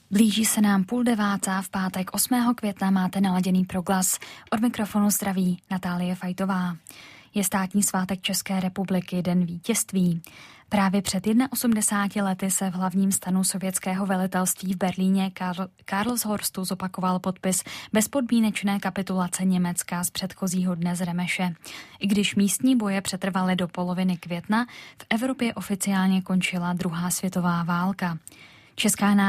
Blíží se nám 8:30 v pátek 8. května, máte naladěný Proglas. Od mikrofonu zdraví Natálie Fajtová. Je státní svátek České republiky, Den vítězství. Právě před 81 lety se v hlavním stanu sovětského velitelství v Berlíně Karlshorstu zopakoval podpis bezpodmínečné kapitulace Německa z předchozího dne z Remeše. I když místní boje přetrvaly do poloviny května, v Evropě oficiálně končila druhá světová válka. Česká